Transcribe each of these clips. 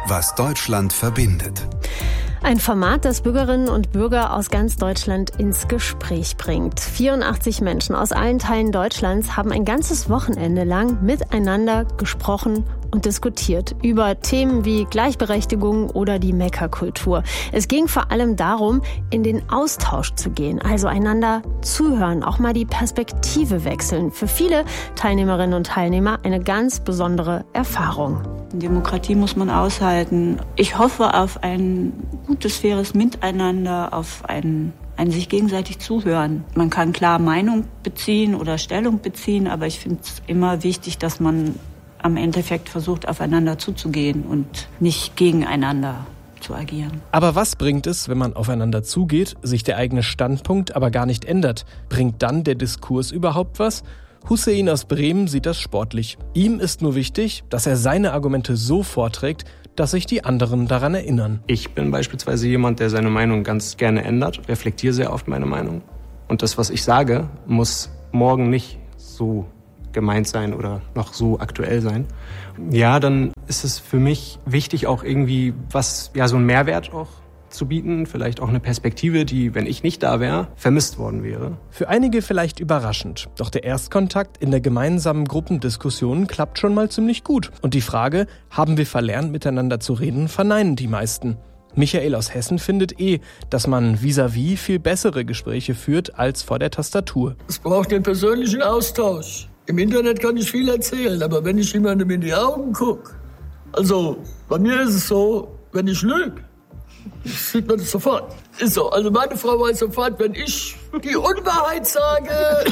Was Deutschland verbindet. Ein Format, das Bürgerinnen und Bürger aus ganz Deutschland ins Gespräch bringt. 84 Menschen aus allen Teilen Deutschlands haben ein ganzes Wochenende lang miteinander gesprochen und diskutiert über Themen wie Gleichberechtigung oder die Meckerkultur. Es ging vor allem darum, in den Austausch zu gehen, also einander zuhören, auch mal die Perspektive wechseln. Für viele Teilnehmerinnen und Teilnehmer eine ganz besondere Erfahrung. Demokratie muss man aushalten. Ich hoffe auf ein gutes, faires Miteinander, auf ein sich gegenseitig zuhören. Man kann klar Meinung beziehen oder Stellung beziehen, aber ich finde es immer wichtig, dass man am Endeffekt versucht, aufeinander zuzugehen und nicht gegeneinander zu agieren. Aber was bringt es, wenn man aufeinander zugeht, sich der eigene Standpunkt aber gar nicht ändert? Bringt dann der Diskurs überhaupt was? Hussein aus Bremen sieht das sportlich. Ihm ist nur wichtig, dass er seine Argumente so vorträgt, dass sich die anderen daran erinnern. Ich bin beispielsweise jemand, der seine Meinung ganz gerne ändert, reflektiere sehr oft meine Meinung. Und das, was ich sage, muss morgen nicht so gemeint sein oder noch so aktuell sein. Ja, dann ist es für mich wichtig, auch irgendwie so einen Mehrwert auch zu bieten, vielleicht auch eine Perspektive, die, wenn ich nicht da wäre, vermisst worden wäre. Für einige vielleicht überraschend, doch der Erstkontakt in der gemeinsamen Gruppendiskussion klappt schon mal ziemlich gut. Und die Frage, haben wir verlernt, miteinander zu reden, verneinen die meisten. Michael aus Hessen findet dass man vis-à-vis viel bessere Gespräche führt als vor der Tastatur. Es braucht den persönlichen Austausch. Im Internet kann ich viel erzählen, aber wenn ich jemandem in die Augen gucke, also bei mir ist es so, wenn ich lüge, sieht man das sofort. Ist so. Also meine Frau weiß sofort, wenn ich die Unwahrheit sage.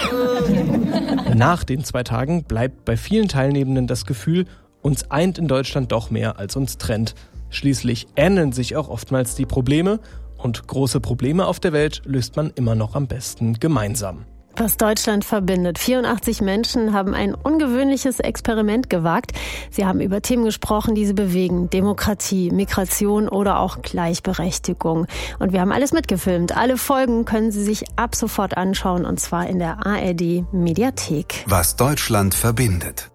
Nach den 2 Tagen bleibt bei vielen Teilnehmenden das Gefühl, uns eint in Deutschland doch mehr, als uns trennt. Schließlich ähneln sich auch oftmals die Probleme und große Probleme auf der Welt löst man immer noch am besten gemeinsam. Was Deutschland verbindet. 84 Menschen haben ein ungewöhnliches Experiment gewagt. Sie haben über Themen gesprochen, die sie bewegen. Demokratie, Migration oder auch Gleichberechtigung. Und wir haben alles mitgefilmt. Alle Folgen können Sie sich ab sofort anschauen, und zwar in der ARD Mediathek. Was Deutschland verbindet.